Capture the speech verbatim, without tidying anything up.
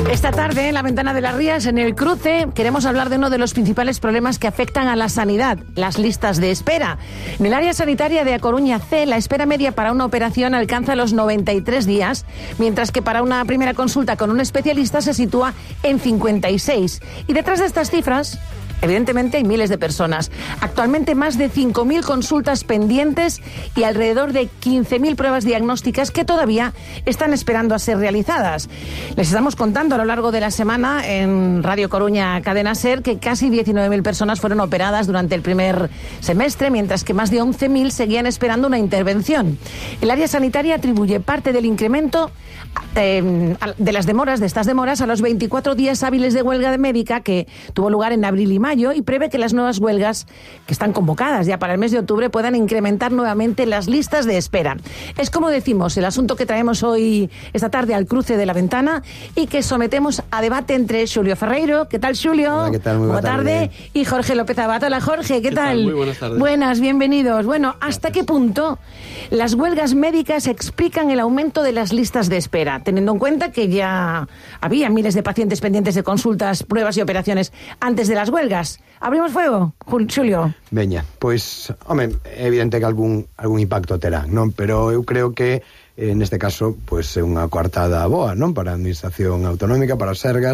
Esta tarde, en la Ventana de las Rías, en El Cruce, queremos hablar de uno de los principales problemas que afectan a la sanidad, las listas de espera. En el área sanitaria de A Coruña C, la espera media para una operación alcanza los noventa y tres días, mientras que para una primera consulta con un especialista se sitúa en cincuenta y seis. Y detrás de estas cifras, evidentemente, hay miles de personas. Actualmente, más de cinco mil consultas pendientes y alrededor de quince mil pruebas diagnósticas que todavía están esperando a ser realizadas. Les estamos contando a lo largo de la semana en Radio Coruña Cadena Ser que casi diecinueve mil personas fueron operadas durante el primer semestre, mientras que más de once mil seguían esperando una intervención. El área sanitaria atribuye parte del incremento eh, de las demoras, de estas demoras, a los veinticuatro días hábiles de huelga de médica que tuvo lugar en abril y mayo, y prevé que las nuevas huelgas que están convocadas ya para el mes de octubre puedan incrementar nuevamente las listas de espera. Es, como decimos, el asunto que traemos hoy, esta tarde, al cruce de la ventana y que sometemos a debate entre Xulio Ferreiro. ¿Qué tal, Xulio? Hola, ¿qué tal? Muy buena tarde. tarde. Y Jorge López Abad. Hola, Jorge, ¿qué, ¿Qué tal? tal? Muy buenas tardes. Buenas, bienvenidos. Bueno, ¿hasta qué punto las huelgas médicas explican el aumento de las listas de espera, teniendo en cuenta que ya había miles de pacientes pendientes de consultas, pruebas y operaciones antes de las huelgas? Abrimos fuego, Xulio? Veña, pois, home, é evidente que algún, algún impacto terá, non? Pero eu creo que, eh, neste caso, pois é unha coartada boa, non? Para a administración autonómica, para as Sergas,